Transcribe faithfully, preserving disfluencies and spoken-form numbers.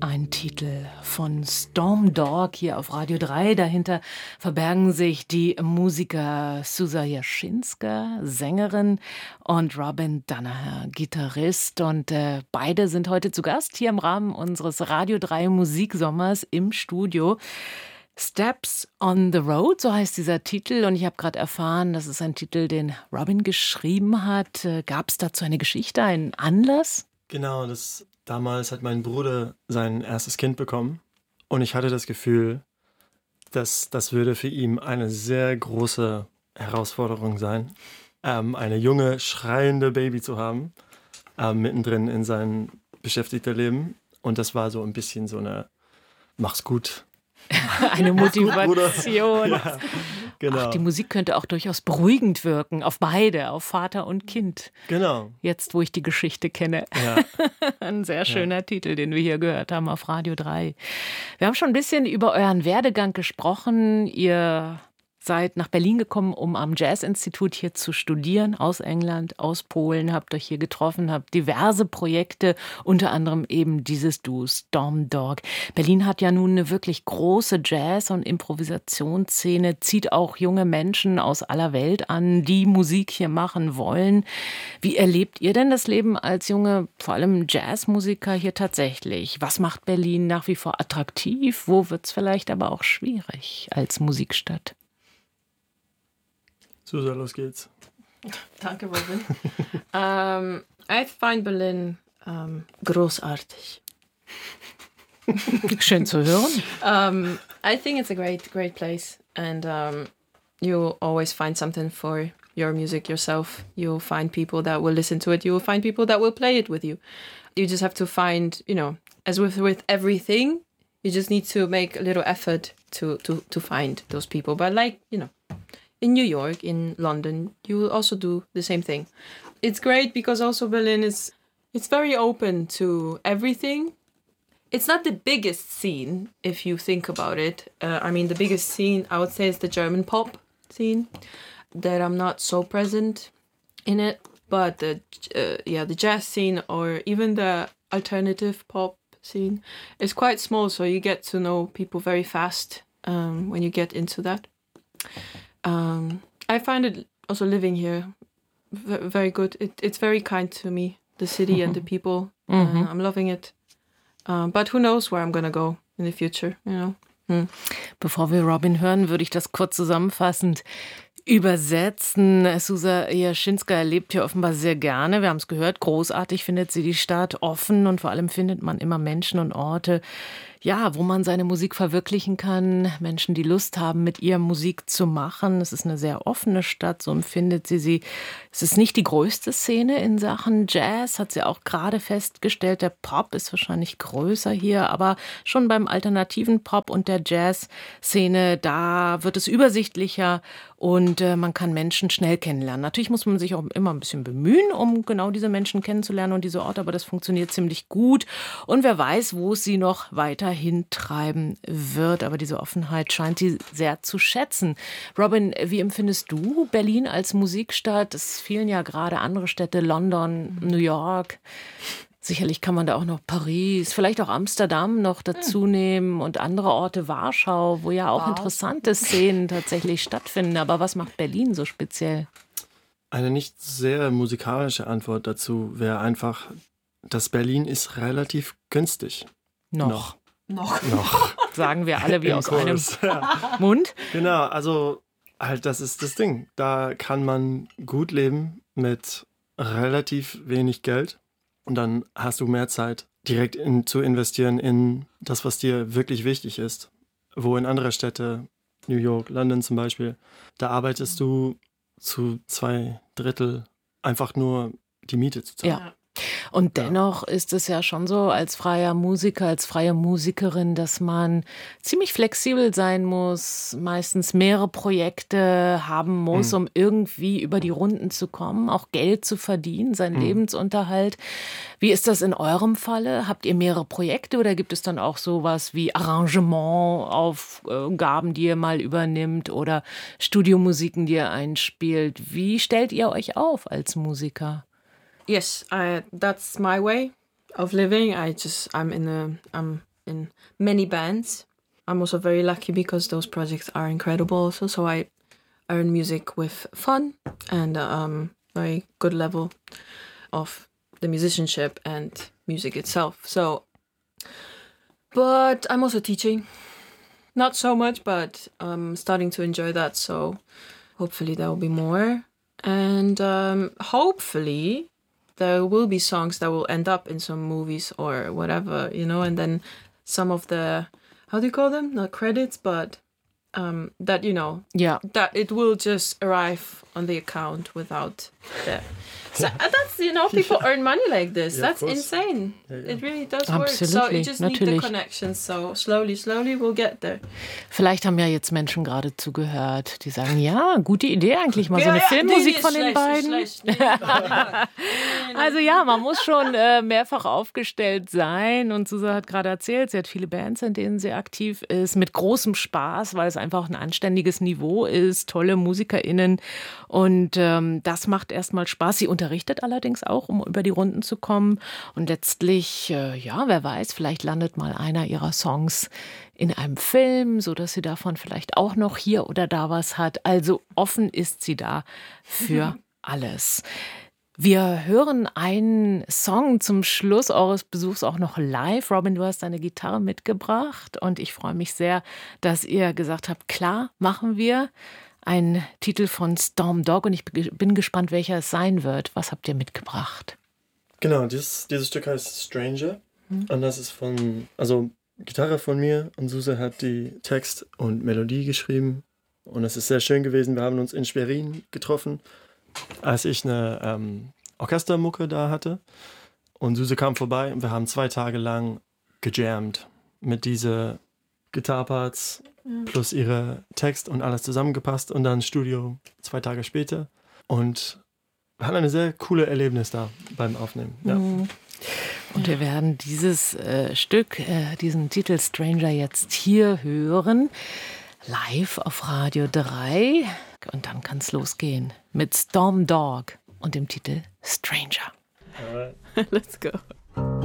Ein Titel von Storm Dog hier auf Radio drei. Dahinter verbergen sich die Musiker Susa Jaschinska, Sängerin, und Robin Danaher, Gitarrist. Und äh, beide sind heute zu Gast hier im Rahmen unseres Radio drei Musiksommers im Studio. Steps on the Road, so heißt dieser Titel. Und ich habe gerade erfahren, das ist ein Titel, den Robin geschrieben hat. Gab es dazu eine Geschichte, einen Anlass? Genau, das, damals hat mein Bruder sein erstes Kind bekommen. Und ich hatte das Gefühl, dass das würde für ihn eine sehr große Herausforderung sein, ähm, eine junge, schreiende Baby zu haben, ähm, mittendrin in sein beschäftigtes Leben. Und das war so ein bisschen so eine Mach's gut. Eine Motivation. Ja, genau. Ach, die Musik könnte auch durchaus beruhigend wirken, auf beide, auf Vater und Kind. Genau. Jetzt, wo ich die Geschichte kenne. Ja. Ein sehr schöner Ja. Titel, den wir hier gehört haben auf Radio drei. Wir haben schon ein bisschen über euren Werdegang gesprochen. Ihr seid nach Berlin gekommen, um am Jazzinstitut hier zu studieren, aus England, aus Polen, habt euch hier getroffen, habt diverse Projekte, unter anderem eben dieses Duo Storm Dog. Berlin hat ja nun eine wirklich große Jazz- und Improvisationsszene, zieht auch junge Menschen aus aller Welt an, die Musik hier machen wollen. Wie erlebt ihr denn das Leben als junge, vor allem Jazzmusiker hier tatsächlich? Was macht Berlin nach wie vor attraktiv? Wo wird es vielleicht aber auch schwierig als Musikstadt? Susa, los geht's. Danke, Robin. um, I find Berlin um, großartig. Schön zu hören. Um, I think it's a great, great place, and um, you always find something for your music yourself. You'll find people that will listen to it. You will find people that will play it with you. You just have to find, you know, as with with everything, you just need to make a little effort to to to find those people. But like, you know, in New York, in London, you will also do the same thing. It's great because also Berlin is, it's very open to everything. It's not the biggest scene, if you think about it. Uh, I mean, the biggest scene, I would say, is the German pop scene, that I'm not so present in it. But the, uh, yeah, the jazz scene or even the alternative pop scene is quite small, so you get to know people very fast um, when you get into that. Um, I find it also living here v- very good. It, it's very kind to me, the city and the people. Mhm. Uh, I'm loving it. Um, but who knows where I'm gonna go in the future, you know? Hm. Bevor wir Robin hören, würde ich das kurz zusammenfassend übersetzen. Susa Jaschinska lebt hier offenbar sehr gerne. Wir haben es gehört, großartig findet sie die Stadt, offen, und vor allem findet man immer Menschen und Orte, ja, wo man seine Musik verwirklichen kann. Menschen, die Lust haben, mit ihr Musik zu machen. Es ist eine sehr offene Stadt, so empfindet sie sie. Es ist nicht die größte Szene in Sachen Jazz, hat sie auch gerade festgestellt. Der Pop ist wahrscheinlich größer hier, aber schon beim alternativen Pop und der Jazz-Szene, da wird es übersichtlicher und äh, man kann Menschen schnell kennenlernen. Natürlich muss man sich auch immer ein bisschen bemühen, um genau diese Menschen kennenzulernen und diese Orte, aber das funktioniert ziemlich gut. Und wer weiß, wo es sie noch weiter hintreiben wird. Aber diese Offenheit scheint sie sehr zu schätzen. Robin, wie empfindest du Berlin als Musikstadt? Es fehlen ja gerade andere Städte, London, New York. Sicherlich kann man da auch noch Paris, vielleicht auch Amsterdam noch dazu nehmen und andere Orte, Warschau, wo ja auch Wow. interessante Szenen tatsächlich stattfinden. Aber was macht Berlin so speziell? Eine nicht sehr musikalische Antwort dazu wäre einfach, dass Berlin ist relativ günstig. Noch, Noch. Noch. Noch. sagen wir alle wie Im aus einem Chorus. Ja. Mund. Genau, also halt, das ist das Ding. Da kann man gut leben mit relativ wenig Geld und dann hast du mehr Zeit, direkt in, zu investieren in das, was dir wirklich wichtig ist. Wo in andere Städte, New York, London zum Beispiel, da arbeitest du zu zwei Drittel einfach nur die Miete zu zahlen. Ja. Und dennoch ist es ja schon so als freier Musiker, als freie Musikerin, dass man ziemlich flexibel sein muss, meistens mehrere Projekte haben muss, Mhm. um irgendwie über die Runden zu kommen, auch Geld zu verdienen, seinen Mhm. Lebensunterhalt. Wie ist das in eurem Falle? Habt ihr mehrere Projekte oder gibt es dann auch sowas wie Arrangementaufgaben, die ihr mal übernimmt oder Studiomusiken, die ihr einspielt? Wie stellt ihr euch auf als Musiker? Yes, I, that's my way of living. I just I'm in a I'm in many bands. I'm also very lucky because those projects are incredible also. So I earn music with fun and um, very good level of the musicianship and music itself. So, but I'm also teaching. Not so much, but I'm starting to enjoy that. So hopefully there will be more. And um, hopefully there will be songs that will end up in some movies or whatever, you know, and then some of the, how do you call them? Not credits, but um, that, you know, Yeah. that it will just arrive on the account without the... So uh, that's, you know, people earn money like this. Yeah, of That's course. insane. Yeah, yeah. It really does work. So Absolutely, you just need natürlich. the connections. So slowly, slowly we'll get there. Vielleicht haben ja jetzt Menschen gerade zugehört, die sagen, ja, gute Idee eigentlich mal so Ja, eine ja, Filmmusik nee, von ist den schlecht, beiden. ist schlecht. Nee, nee, nee. Also ja, man muss schon äh, mehrfach aufgestellt sein. Und Susa hat gerade erzählt, sie hat viele Bands, in denen sie aktiv ist, mit großem Spaß, weil es einfach ein anständiges Niveau ist, tolle MusikerInnen. Und ähm, das macht erstmal Spaß. Sie unterrichtet allerdings auch, um über die Runden zu kommen. Und letztlich, äh, ja, wer weiß, vielleicht landet mal einer ihrer Songs in einem Film, sodass sie davon vielleicht auch noch hier oder da was hat. Also offen ist sie da für alles. Wir hören einen Song zum Schluss eures Besuchs auch noch live. Robin, du hast deine Gitarre mitgebracht und ich freue mich sehr, dass ihr gesagt habt, klar, machen wir. Ein Titel von Storm Dog und ich bin gespannt, welcher es sein wird. Was habt ihr mitgebracht? Genau, dieses, dieses Stück heißt Stranger hm. und das ist von, also Gitarre von mir und Susa hat die Text und Melodie geschrieben und es ist sehr schön gewesen. Wir haben uns in Schwerin getroffen, als ich eine ähm, Orchestermucke da hatte und Susa kam vorbei und wir haben zwei Tage lang gejammt mit diese Gitarparts plus ihre Text und alles zusammengepasst und dann Studio zwei Tage später und wir hatten ein sehr cooles Erlebnis da beim Aufnehmen. Ja. Und wir werden dieses äh, Stück, äh, diesen Titel Stranger jetzt hier hören, live auf Radio drei und dann kann es losgehen mit Storm Dog und dem Titel Stranger. Alright. Let's go.